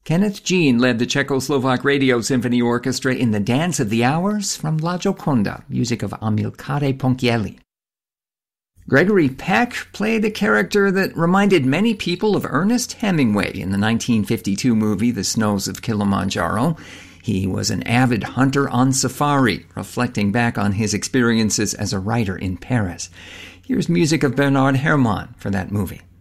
Kenneth Jean led the Czechoslovak Radio Symphony Orchestra in The Dance of the Hours from La Gioconda, music of Amilcare Ponchielli. Gregory Peck played a character that reminded many people of Ernest Hemingway in the 1952 movie The Snows of Kilimanjaro. He was an avid hunter on safari, reflecting back on his experiences as a writer in Paris. Here's music of Bernard Herrmann for that movie.